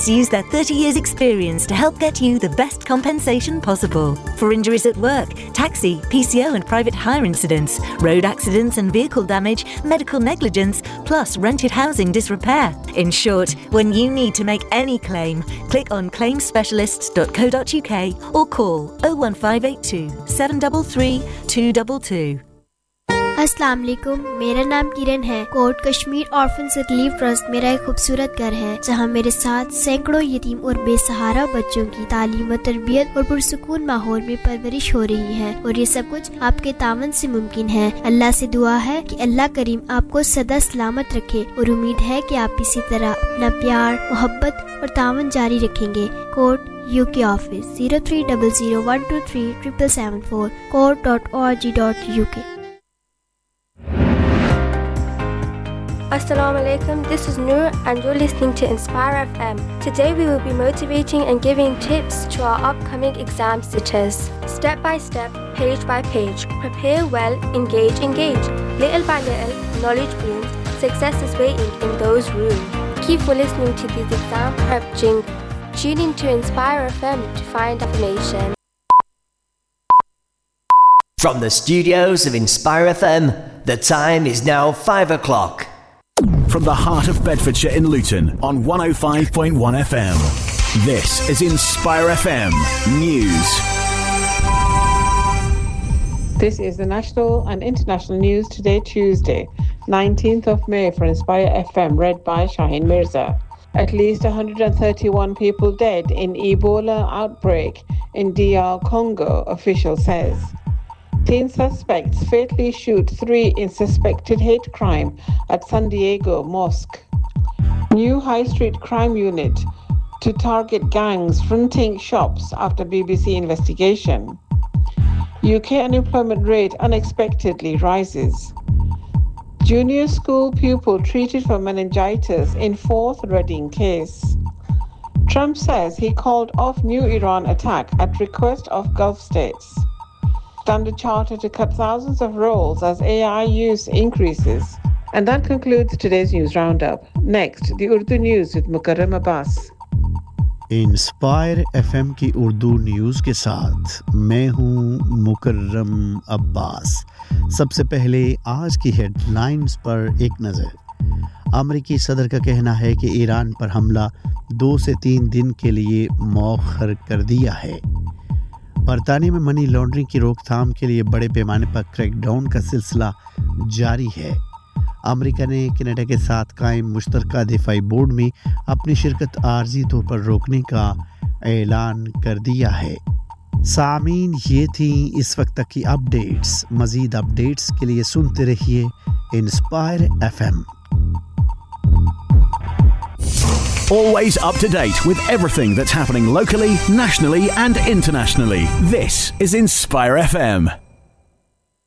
use their 30 years experience to help get you the best compensation possible. For injuries at work, taxi, PCO and private hire incidents, road accidents and vehicle damage, medical negligence, plus rented housing disrepair. In short, when you need to make any claim, click on claimspecialists.co.uk or call 01582 733 222. अस्सलाम वालेकुम, मेरा नाम किरण है। Coat Kashmir orphans relief trust मेरा एक खूबसूरत घर है जहां मेरे साथ सैकड़ों यतीम और बेसहारा बच्चों की तालीम व तरबियत और पुरसुकून माहौल में परवरिश हो रही है और ये सब कुछ आपके तावन से मुमकिन है। अल्लाह से दुआ है कि अल्लाह करीम आपको सदा सलामत रखे और उम्मीद है कि आप इसी तरह अपना प्यार, मोहब्बत और तावन जारी रखेंगे। Coat UK office 0300123774 court.org.uk। Assalamu alaikum, this is Noor and you're listening to Inspire FM. Today we will be motivating and giving tips to our upcoming exam sitters. Step by step, page by page, prepare well, engage. Little by little, knowledge blooms, success is waiting in those rooms. Keep for listening to these exam prep jingles. Tune in to Inspire FM to find information. From the studios of Inspire FM, the time is now 5 o'clock. From the heart of Bedfordshire in Luton on 105.1 FM. This is Inspire FM News. This is the national and international news today, Tuesday, 19th of May for Inspire FM, read by Shaheen Mirza. At least 131 people dead in Ebola outbreak in DR Congo, official says. 10 suspects fatally shoot 3 in suspected hate crime at San Diego Mosque. New High Street crime unit to target gangs fronting shops after BBC investigation. UK unemployment rate unexpectedly rises. Junior school pupil treated for meningitis in 4th Reading case. Trump says he called off new Iran attack at request of Gulf states. Standard Chartered to cut thousands of roles as AI use increases. And that concludes today's news roundup. Next, the Urdu news with Mukarram Abbas. Inspire FM की Urdu news के साथ मैं हूँ मुकर्रम अब्बास। सबसे पहले आज की headlines पर एक नज़र। अमेरिकी सदर का कहना है कि ईरान पर हमला 2 से 3 दिन के लिए मौखर कर दिया है। बरतानिया में मनी लॉन्ड्रिंग की रोकथाम के लिए बड़े पैमाने पर क्रैकडाउन का सिलसिला जारी है। अमेरिका ने कनाडा के साथ कायम मुश्तरका दिफाई बोर्ड में अपनी शिरकत आर्जी तौर पर रोकने का ऐलान कर दिया है। सामीन, ये थी इस वक्त तक की अपडेट्स। मज़ीद अपडेट्स के लिए सुनते रहिए inspire FM। Always up to date with everything that's happening locally, nationally and internationally. This is Inspire FM.